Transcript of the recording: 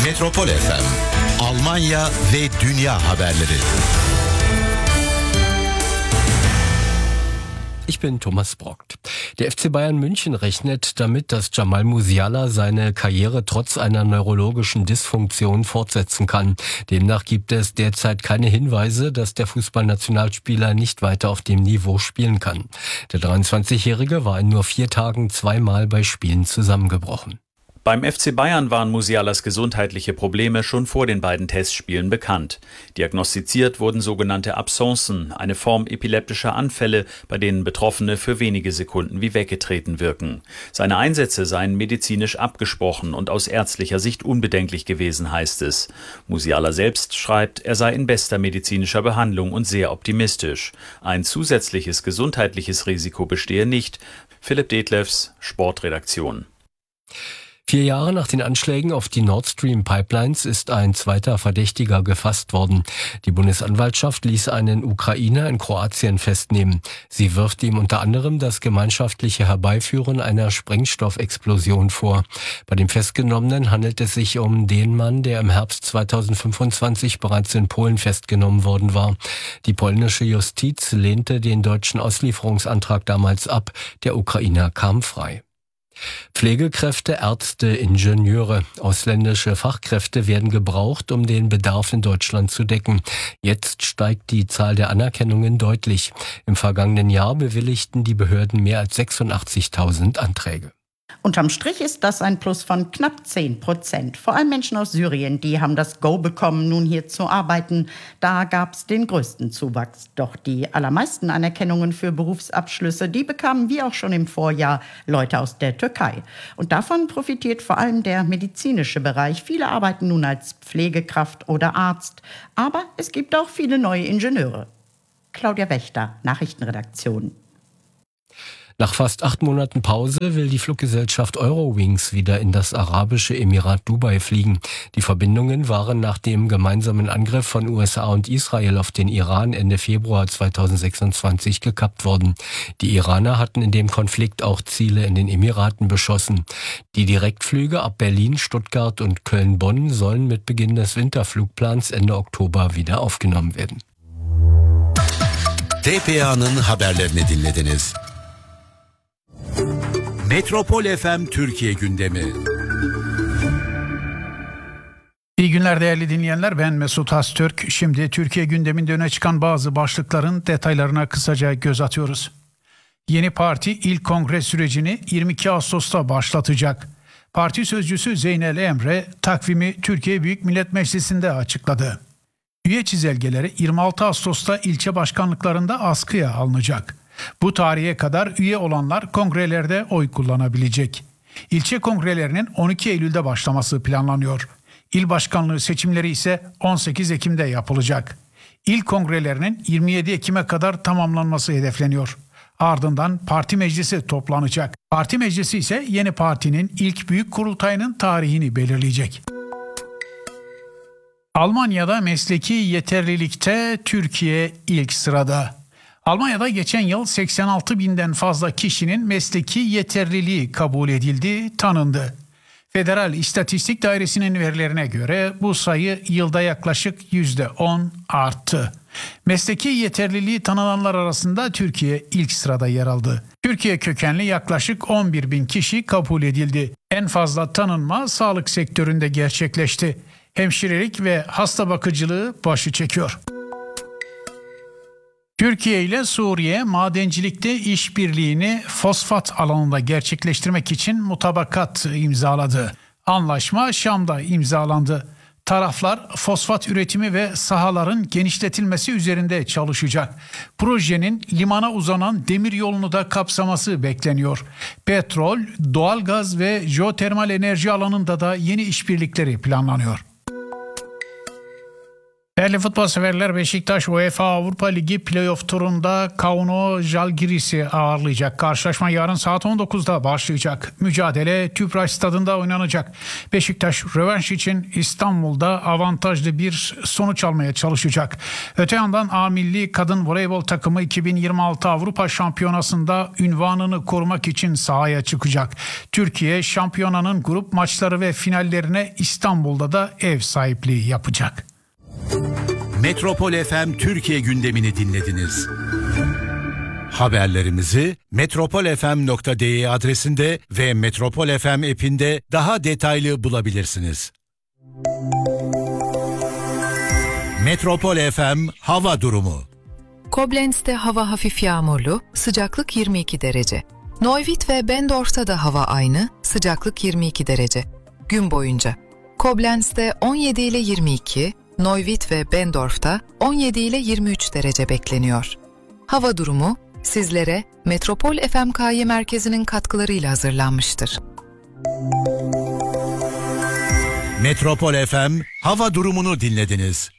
Metropol FM, Almanya ve dünya haberleri. Ich bin Thomas Brockt. Der FC Bayern München rechnet damit, dass Jamal Musiala seine Karriere trotz einer neurologischen Dysfunktion fortsetzen kann. Demnach gibt es derzeit keine Hinweise, dass der Fußballnationalspieler nicht weiter auf dem Niveau spielen kann. Der 23-Jährige war in nur 4 Tagen 2-mal bei Spielen zusammengebrochen. Beim FC Bayern waren Musialas gesundheitliche Probleme schon vor den beiden Testspielen bekannt. Diagnostiziert wurden sogenannte Absencen, eine Form epileptischer Anfälle, bei denen Betroffene für wenige Sekunden wie weggetreten wirken. Seine Einsätze seien medizinisch abgesprochen und aus ärztlicher Sicht unbedenklich gewesen, heißt es. Musiala selbst schreibt, er sei in bester medizinischer Behandlung und sehr optimistisch. Ein zusätzliches gesundheitliches Risiko bestehe nicht. Philipp Detlefs, Sportredaktion. 4 Jahre nach den Anschlägen auf die Nord Stream Pipelines ist ein zweiter Verdächtiger gefasst worden. Die Bundesanwaltschaft ließ einen Ukrainer in Kroatien festnehmen. Sie wirft ihm unter anderem das gemeinschaftliche Herbeiführen einer Sprengstoffexplosion vor. Bei dem Festgenommenen handelt es sich um den Mann, der im Herbst 2025 bereits in Polen festgenommen worden war. Die polnische Justiz lehnte den deutschen Auslieferungsantrag damals ab. Der Ukrainer kam frei. Pflegekräfte, Ärzte, Ingenieure, ausländische Fachkräfte werden gebraucht, um den Bedarf in Deutschland zu decken. Jetzt steigt die Zahl der Anerkennungen deutlich. Im vergangenen Jahr bewilligten die Behörden mehr als 86.000 Anträge. Unterm Strich ist das ein Plus von knapp 10%. Vor allem Menschen aus Syrien, die haben das Go bekommen, nun hier zu arbeiten. Da gab es den größten Zuwachs. Doch die allermeisten Anerkennungen für Berufsabschlüsse, die bekamen wie auch schon im Vorjahr Leute aus der Türkei. Und davon profitiert vor allem der medizinische Bereich. Viele arbeiten nun als Pflegekraft oder Arzt. Aber es gibt auch viele neue Ingenieure. Claudia Wächter, Nachrichtenredaktion. Nach fast 8 Monaten Pause will die Fluggesellschaft Eurowings wieder in das arabische Emirat Dubai fliegen. Die Verbindungen waren nach dem gemeinsamen Angriff von USA und Israel auf den Iran Ende Februar 2026 gekappt worden. Die Iraner hatten in dem Konflikt auch Ziele in den Emiraten beschossen. Die Direktflüge ab Berlin, Stuttgart und Köln-Bonn sollen mit Beginn des Winterflugplans Ende Oktober wieder aufgenommen werden. TPA'nın haberlerini dinlediniz. Metropol FM Türkiye gündemi. İyi günler değerli dinleyenler, ben Mesut Haztürk. Şimdi Türkiye gündeminde öne çıkan bazı başlıkların detaylarına kısaca göz atıyoruz. Yeni parti ilk kongre sürecini 22 Ağustos'ta başlatacak. Parti sözcüsü Zeynel Emre takvimi Türkiye Büyük Millet Meclisi'nde açıkladı. Üye çizelgeleri 26 Ağustos'ta ilçe başkanlıklarında askıya alınacak. Bu tarihe kadar üye olanlar kongrelerde oy kullanabilecek. İlçe kongrelerinin 12 Eylül'de başlaması planlanıyor. İl başkanlığı seçimleri ise 18 Ekim'de yapılacak. İl kongrelerinin 27 Ekim'e kadar tamamlanması hedefleniyor. Ardından parti meclisi toplanacak. Parti meclisi ise yeni partinin ilk büyük kurultayının tarihini belirleyecek. Almanya'da mesleki yeterlilikte Türkiye ilk sırada. Almanya'da geçen yıl 86 binden fazla kişinin mesleki yeterliliği kabul edildi, tanındı. Federal İstatistik Dairesi'nin verilerine göre bu sayı yılda yaklaşık %10 arttı. Mesleki yeterliliği tanınanlar arasında Türkiye ilk sırada yer aldı. Türkiye kökenli yaklaşık 11 bin kişi kabul edildi. En fazla tanınma sağlık sektöründe gerçekleşti. Hemşirelik ve hasta bakıcılığı başı çekiyor. Türkiye ile Suriye madencilikte işbirliğini fosfat alanında gerçekleştirmek için mutabakat imzaladı. Anlaşma Şam'da imzalandı. Taraflar fosfat üretimi ve sahaların genişletilmesi üzerinde çalışacak. Projenin limana uzanan demir yolunu da kapsaması bekleniyor. Petrol, doğalgaz ve jeotermal enerji alanında da yeni işbirlikleri planlanıyor. Değerli futbol severler, Beşiktaş UEFA Avrupa Ligi playoff turunda Kauno Žalgiris'i ağırlayacak. Karşılaşma yarın saat 19'da başlayacak. Mücadele Tüpraş Stadı'nda oynanacak. Beşiktaş rövanş için İstanbul'da avantajlı bir sonuç almaya çalışacak. Öte yandan A Milli Kadın Voleybol takımı 2026 Avrupa Şampiyonası'nda ünvanını korumak için sahaya çıkacak. Türkiye şampiyonanın grup maçları ve finallerine İstanbul'da da ev sahipliği yapacak. Metropol FM Türkiye gündemini dinlediniz. Haberlerimizi metropolfm.de adresinde ve Metropol FM app'inde daha detaylı bulabilirsiniz. Metropol FM hava durumu. Koblenz'de hava hafif yağmurlu, sıcaklık 22 derece. Neuwied ve Bendorf'ta da hava aynı, sıcaklık 22 derece. Gün boyunca Koblenz'de 17 ile 22, Neuwied ve Bendorf'ta 17 ile 23 derece bekleniyor. Hava durumu sizlere Metropol FMKY merkezinin katkılarıyla hazırlanmıştır. Metropol FM hava durumunu dinlediniz.